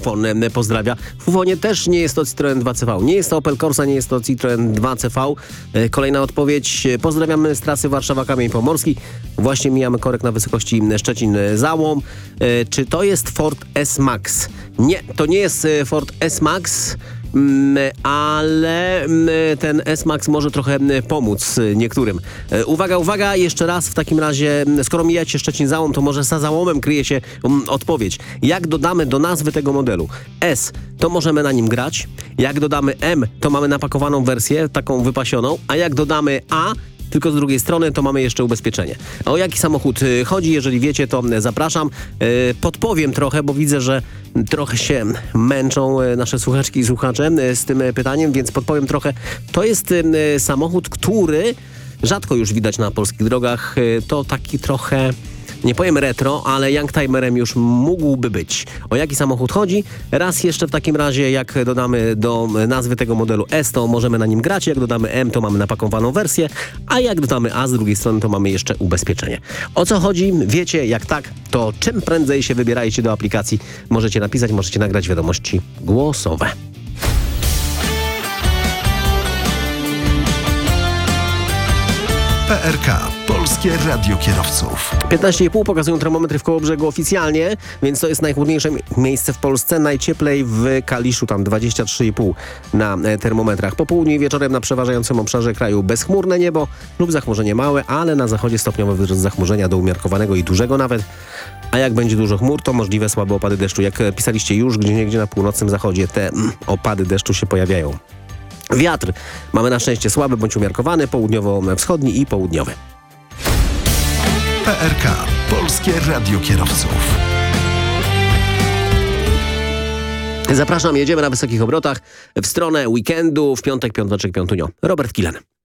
Opon pozdrawia. W Ufonie też nie jest to Citroen 2CV. Nie jest to Opel Corsa, nie jest to Citroen 2CV. Kolejna odpowiedź. Pozdrawiamy z trasy Warszawa-Kamień Pomorski. Właśnie mijamy korek na wysokości Szczecin-Załom. Czy to jest Ford S-Max? Nie, to nie jest Ford S-Max, ale ten S-Max może trochę pomóc niektórym. Uwaga, jeszcze raz w takim razie, skoro mijacie Szczecin-Załom, to może za załomem kryje się odpowiedź. Jak dodamy do nazwy tego modelu S, to możemy na nim grać. Jak dodamy M, to mamy napakowaną wersję, taką wypasioną, a jak dodamy A, tylko z drugiej strony, to mamy jeszcze ubezpieczenie. A o jaki samochód chodzi? Jeżeli wiecie, to zapraszam. Podpowiem trochę, bo widzę, że trochę się męczą nasze słuchaczki i słuchacze z tym pytaniem, więc podpowiem trochę. To jest samochód, który rzadko już widać na polskich drogach. To taki trochę, nie powiem retro, ale youngtimerem już mógłby być. O jaki samochód chodzi? Raz jeszcze w takim razie, jak dodamy do nazwy tego modelu S, to możemy na nim grać. Jak dodamy M, to mamy napakowaną wersję, a jak dodamy A z drugiej strony, to mamy jeszcze ubezpieczenie. O co chodzi? Wiecie, jak tak, to czym prędzej się wybierajcie do aplikacji. Możecie napisać, możecie nagrać wiadomości głosowe. PRK. Polskie Radio Kierowców. 15,5 pokazują termometry w Kołobrzegu oficjalnie, więc to jest najchłodniejsze miejsce w Polsce. Najcieplej w Kaliszu, tam 23,5 na termometrach. Po południu i wieczorem na przeważającym obszarze kraju bezchmurne niebo lub zachmurzenie małe, ale na zachodzie stopniowe wzrost zachmurzenia do umiarkowanego i dużego nawet. A jak będzie dużo chmur, to możliwe słabe opady deszczu. Jak pisaliście już, gdzieniegdzie na północnym zachodzie te opady deszczu się pojawiają. Wiatr mamy na szczęście słaby bądź umiarkowany, południowo-wschodni i południowy. PRK. Polskie Radio Kierowców. Zapraszam, jedziemy na wysokich obrotach w stronę weekendu, w piątek, piąteczek, piątunio. Robert Kilen.